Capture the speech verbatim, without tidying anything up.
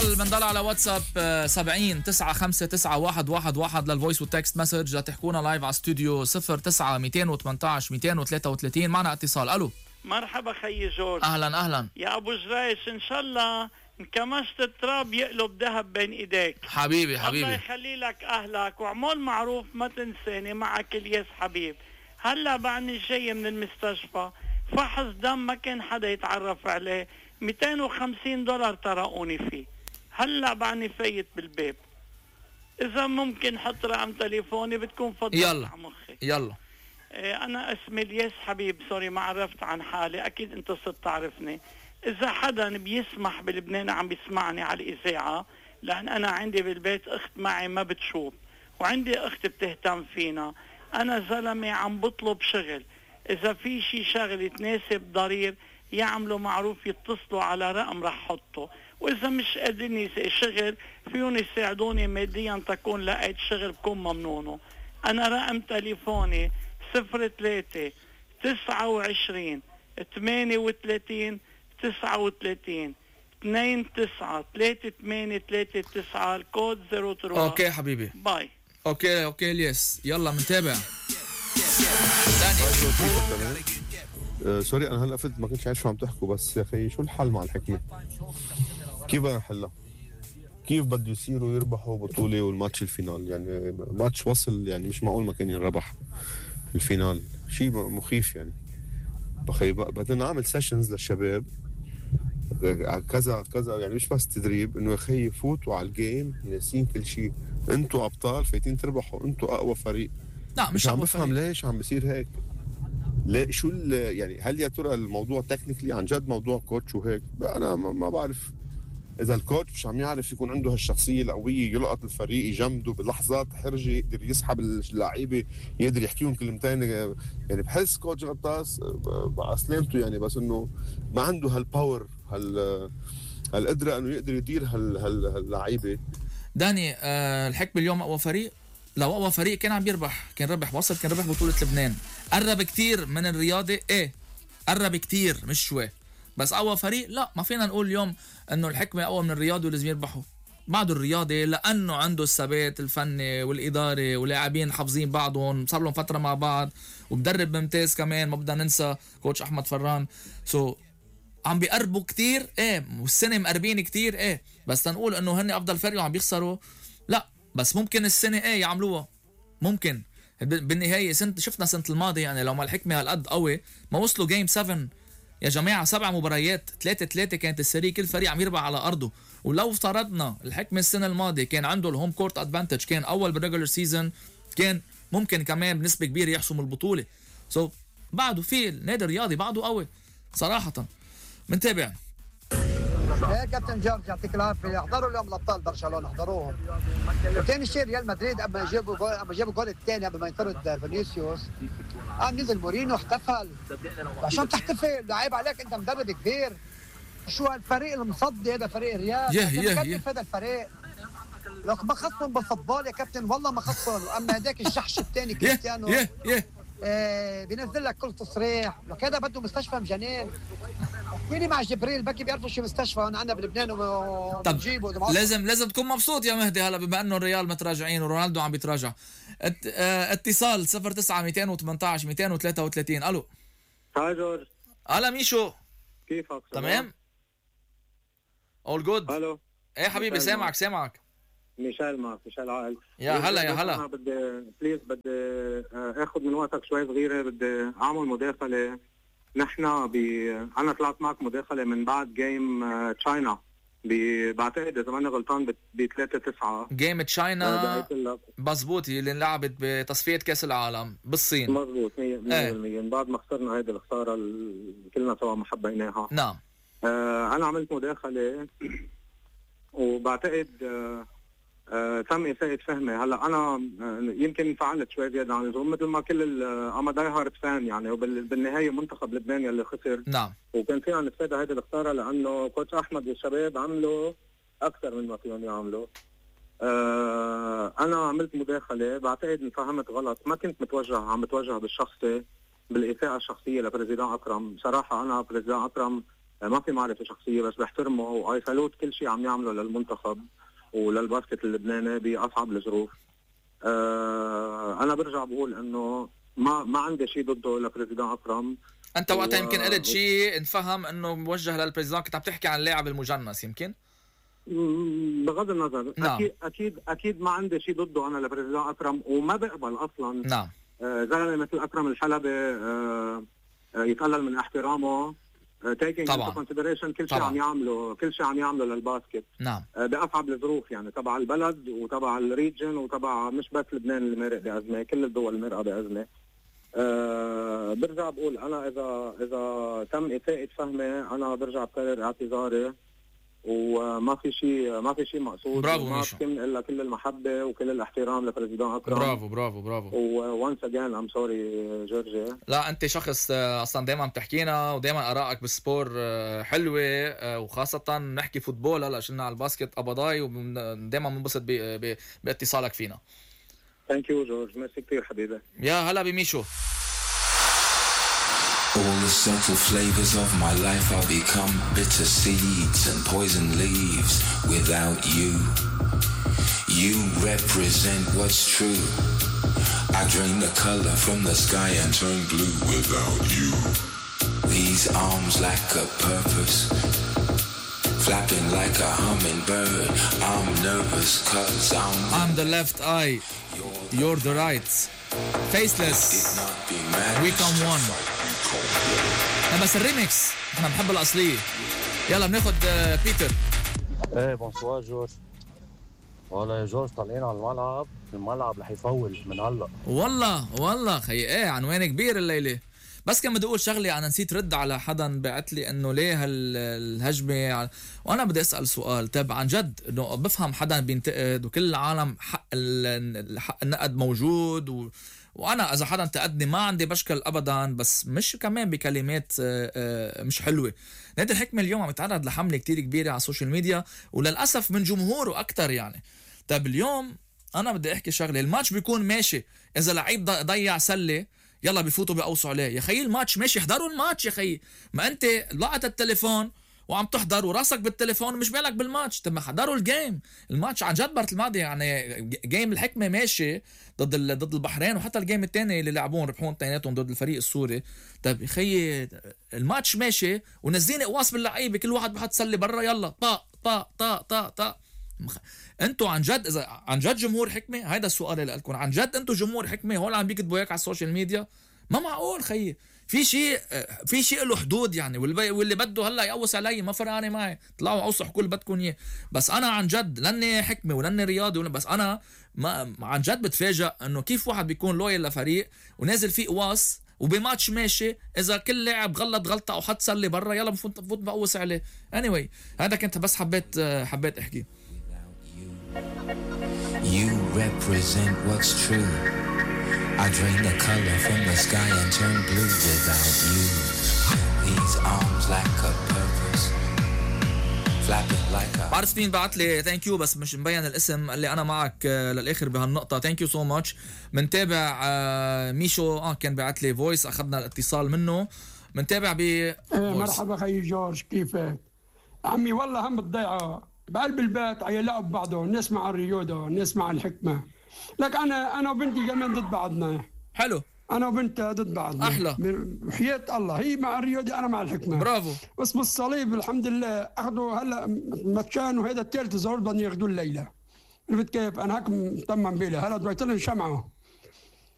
بنضل بنضل على واتساب سبعين تسعة خمسة تسعة واحد واحد واحد للفويس والتكست مسج لتحكونا لايف على استوديو صفر تسعة مئتين وثمانية عشر مئتين وثلاثة وثلاثين. معنا اتصال. الو مرحبا خيي جورج. اهلا اهلا يا ابو جريش، ان شاء الله انكمشت التراب يقلب ذهب بين ايديك. حبيبي حبيبي الله يخلي لك اهلك وعمول معروف ما تنساني. معك الياس حبيب. هلا بعدني جاي من المستشفى، فحص دم ما كان حدا يتعرف عليه، مئتين وخمسين دولار طرقوني فيه. هلا بعدني فايت بالباب، اذا ممكن حط رقم تليفوني بتكون فضلت يلا على مخي. يلا. إيه انا اسمي الياس حبيب، سوري ما عرفت عن حالي، اكيد انت صرت تعرفني. اذا حدا بيسمح بلبنان عم بيسمعني على الاذاعه، لان انا عندي بالبيت اخت معي ما بتشوف، وعندي اخت بتهتم فينا. انا زلمه عم بطلب شغل، اذا في شي شغل تناسب ضرير يعملوا معروف يتصلوا على رقم رح حطه، واذا مش قادرين يلاقي شغل فيهم يساعدوني ماديا تكون لقيت شغل بكون ممنونه. انا رقم تليفوني صفر ثلاثة تسعة وعشرين ثمانية وثلاثين تسعة وثلاثين اثنين تسعة ثلاثة ثمانية ثلاثة تسعة، الكود صفر ثلاثة. اوكي حبيبي. باي. اوكي اوكي الياس، يلا منتابع. أه سوري انا هلا فت ما كنتش عارف شو عم تحكوا، بس يا اخي شو الحل مع الحكمه؟ كيف بدنا نحلها؟ كيف بده يصيروا يربحوا بطوله والماتش الفينال؟ يعني ماتش وصل، يعني مش معقول ما كان ينربح الفينال، شيء مخيف يعني. بخي بدنا نعمل سيشنز للشباب كذا كذا، يعني مش بس تدريب، انه يا اخي يفوتوا على الجيم ناسين كل شيء. انتوا ابطال فايتين تربحوا، انتوا اقوى فريق. لا مش عم بفهم ليش عم بصير هيك. ليه شو يعني؟ هل يا ترى الموضوع تكنيكلي عن جد موضوع كوتش وهيك؟ انا ما بعرف. اذا الكوتش مش عم يعرف يكون عنده هالشخصيه القويه، يلقط الفريق، يجمده بلحظات حرجه، يقدر يسحب اللعيبه، يقدر يحكيهم كلمتين. يعني بحس كوتش غطاس مع سلامته يعني، بس انه ما عنده هالباور، هال هالقدره انه يقدر يدير هال هاللعيبه. داني آه الحكم اليوم اقوى فريق. لو اقوى فريق كان عم يربح، كان ربح وصل، كان ربح بطوله لبنان. قرب كتير من الرياضه، ايه قرب كتير مش شوي، بس اقوى فريق لا. ما فينا نقول اليوم انه الحكمه اقوى من الرياضه ولازم يربحوا. بعده الرياضه لانه عنده الثبات الفني والاداري ولاعبين حافظين بعضهم، صار لهم فتره مع بعض، ومدرب ممتاز كمان ما بدنا ننسى كوتش احمد فران. سو so, عم بيقربوا كتير ايه، والسنه مقربين كتير ايه، بس تنقول انه هن افضل فريق وعم بيخسروا لا. بس ممكن السنه ايه يعملوها، ممكن بالنهايه. سنة شفنا سنه الماضي يعني لو ما الحكمه هالقد قوي ما وصلوا جيم سبعة يا جماعه، سبع مباريات ثلاثة ثلاثة كانت السريه، كل فريق عم يربح على ارضه. ولو افترضنا الحكمه السنه الماضيه كان عنده الهوم كورت ادفانتج، كان اول بالريجولر سيزون، كان ممكن كمان بنسبه كبيره يحسم البطوله. سو so, بعده في النادي الرياضي بعده قوي صراحه. منتابع. يا كابتن جورج يعطيك العافيه. احضروا اليوم الابطال برشلونه، احضروهم. وثاني شيء ريال مدريد قبل ما يجيبوا جول، قبل ما يجيبوا الجول الثاني قبل ما يطرد فينيسيوس، قام نزل مورينيو احتفل. عشان تحتفل لعيب عليك، انت مدرب كبير. شو هالفريق المصدي هذا فريق الريال؟ يه يه يه هذا الفريق لو ما خصهم بالفوتبول يا كابتن والله ما خصهم. اما هذاك الشحش الثاني كريستيانو يه يه آه بينزل لك كل تصريح، لو كذا بده مستشفى مجانين. احكيلي مع جبريل بكي بيعرفوا شو مستشفى هون عندنا بلبنان وبنجيبه. لازم لازم تكون مبسوط يا مهدي هلا بما انه الريال متراجعين ورونالدو عم بيتراجع. ات... اه... اتصال صفر تسعة مئتين وثمانية عشر مئتين وثلاثة وثلاثين. الو. هاي جورج. هلا ميشو. كيفك؟ تمام. اول جود. الو. ايه حبيبي سامعك سامعك. ميشيل معك، ميشيل عائل. يا هلا يا هلا. انا بدي بليز بدي اخذ من وقتك شوي صغيره، بدي اعمل مداخله. نحن ب انا طلعت معك مداخله من بعد جيم تشاينا، بعتقد اذا ماني غلطان ب ثلاثة تسعة. جيم تشاينا مظبوط، اللي انلعبت بتصفيه كاس العالم بالصين. مظبوط مية بالمية. من بعد ما خسرنا هيدي الخساره اللي كلنا سوا ما حبيناها. نعم. آه انا عملت مداخله وبعتقد آه آه تم إساءة فهمي. هلا أنا آه يمكن فعلت شوي زيادة عن اللزوم مثل ما كل أما داي هارد فان يعني، وبالنهاية منتخب لبنان يلي خسر. نعم. وكان فينا نتفادى هذه الخسارة لأنه كوتش أحمد والشباب عملوا أكثر من ما فيهم يعملوا. آه أنا عملت مداخلة بعتقد إن فهمت غلط، ما كنت متوجه عم بتوجه بالشخصي بالإساءة الشخصية لبريزيدان أكرم. صراحة أنا بريزيدان أكرم ما في معرفة شخصية، بس بحترمه واي سالوت كل شيء عم يعمله للمنتخب وللباسكت اللبناني بأصعب الظروف. أه انا برجع بقول انه ما ما عندي شيء ضده لبريزيدان اكرم. انت وقتها و... يمكن قلت شيء انفهم انه موجه للبريزيدان، كنت عم تحكي عن اللاعب المجنس يمكن. بغض النظر نعم. اكيد اكيد اكيد ما عندي شيء ضده انا لبريزيدان اكرم، وما بقبل اصلا نعم آه زلمه مثل اكرم الحلبي آه آه يتقلل من احترامه، taking into consideration كل شيء عم يعمله كل شيء عم يعمله للباسكت نعم بأصعب الظروف، يعني تبع البلد وتبع الريجن وتبع مش بس لبنان اللي مرق بأزمة، كل الدول اللي مرقة بأزمة. أه برجع بقول أنا إذا إذا تم إساءة فهمي أنا برجع بكرر اعتذاري، وما في شيء ما في شيء مقصود. برافو ميشو. ما بكن إلا كل المحبة وكل الاحترام لبريزيدان أكرم. برافو برافو برافو. وونس اجين ام سوري جورجي. لا انت شخص اصلا دائما بتحكينا ودائما ارائك بالسبور حلوه، وخاصه نحكي فوتبول هلا شلنا على الباسكت قبضاي، ودائما بنبسط باتصالك فينا. ثانك يو جورج، ميرسي كثير حبيبي. يا هلا بميشو. All the subtle flavors of my life I'll become bitter seeds and poison leaves without you. You represent what's true. I drain the color from the sky and turn blue without you. These arms lack a purpose, flapping like a hummingbird. I'm nervous cause I'm I'm the left eye, you're the right. Faceless, we come one. بس الريميكس احنا بنحب الاصليه. يلا بناخد بيتر. ايه بونسوار جورج. والله يا جورج طالعين على الملعب، الملعب رح يفول من هلا. والله والله خي ايه عنوان كبير الليله. بس كان بدي اقول شغله، انا نسيت رد على حدا بعت لي انه ليه هالهجمه، وانا بدي اسال سؤال. طب عن جد انه بفهم حدا بينتقد وكل العالم حق حق النقد موجود، و وانا اذا حدا انتقدني ما عندي بشكل ابدا، بس مش كمان بكلمات مش حلوه. نادي الحكمه اليوم عم يتعرض لحمله كتير كبيره على السوشيال ميديا، وللاسف من جمهوره اكتر يعني. طب اليوم انا بدي احكي شغله، الماتش بيكون ماشي، اذا لعيب ضيع سله يلا بيفوتوا بيقوصوا عليه. يا خيي الماتش ماشي، احضروا الماتش يا خيي. ما انت لقطت التليفون وعم تحضر وراسك بالتليفون ومش بالك بالماتش. طب ما حضروا الجيم. الماتش عن جد برت الماضي يعني جيم الحكمه ماشي ضد ضد البحرين، وحتى الجيم الثاني اللي لعبون ربحون اثنيناتهم ضد الفريق السوري. طب يا خيي الماتش ماشي ونزلين قواص باللعيبه، كل واحد بحط سله برا يلا طا طا طا طا طا. انتوا عن جد اذا عن جد جمهور حكمه، هيدا السؤال اللي لكم، عن جد انتوا جمهور حكمه هول عم بيكتبوا هيك على السوشيال ميديا؟ ما معقول خيي، في شيء في شيء له حدود يعني. واللي بده هلا يقوس علي ما فرقانه معي، طلعوا اوصحوا كل بدكم اياه. بس انا عن جد لاني حكمه ولاني رياضي، بس انا ما عن جد بتفاجئ انه كيف واحد بيكون لويال لفريق ونازل فيه قواص وبماتش ماشي، اذا كل لاعب غلط غلطه او حط سله برا يلا بفوت بفوت بقوس عليه. anyway هذا كنت بس حبيت حبيت احكي. You represent what's true. I drain the color from the sky and turn blue without you. These arms lack a purpose, flapping like a... بعرف مين بعت لي ثانك يو بس مش مبين الاسم، قال لي انا معك للاخر بهالنقطه. ثانك يو سو ماتش. بنتابع ميشو اه كان بعت لي فويس، اخذنا الاتصال منه. بنتابع ب ايه مرحبا خي جورج، كيفك عمي؟ والله هم بتضيعوا بقلب البيت على يلعب بعضه، نسمع الرياضه نسمع الحكمه. لك انا انا وبنتي كمان ضد بعضنا. حلو. انا وبنتي ضد بعضنا. احلى. وحياة الله هي مع الرياضه انا مع الحكمه. برافو. بس بالصليب الحمد لله اخذوا هلا ماتشان، وهذا الثالث ظهر بدهم ياخذوه الليله. عرفت كيف؟ انا هيك مطمن بيلي. هلا ضويت لهم شمعه